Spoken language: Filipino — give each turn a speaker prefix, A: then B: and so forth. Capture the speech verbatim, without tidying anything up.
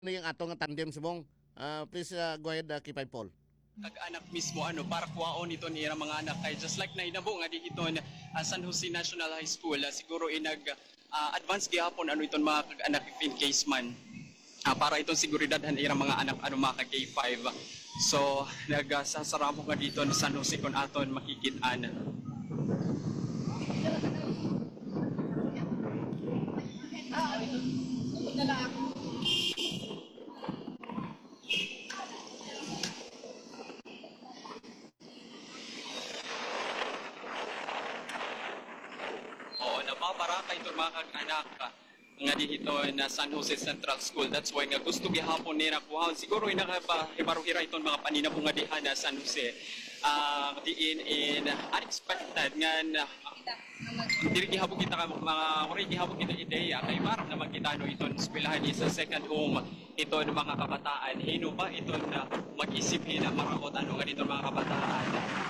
A: Ano yung ato nga tandem subong? Uh, please uh, go ahead, uh, Kipay Paul.
B: Kag-anak mismo ano para kuwaon ito ni mga anak kay just like na inabo nga dito uh, San Jose National High School uh, siguro inag uh, advance gihapon ano iton mga kag-anak in case man uh, para itong seguridad han irang mga anak ano mga K five. So nagsasaramo nga dito ni San Jose kon aton makikit-an. Oo, napaparaka ito mga kag-anak nga dito na San Jose Central School. That's why nga gusto gihapon ni nakuha. Siguro inakabaruhira itong mga paninabong nga diha na San Jose. Uh, diin in unexpected nga na diri gihapon kita ka mga ori gihapon kita ideya kay parang naman kita no iton eskwelahan sa second home ito ng mga kabataan. Hino ba ito na mag-isip hina maraot ano nga dito mga kabataan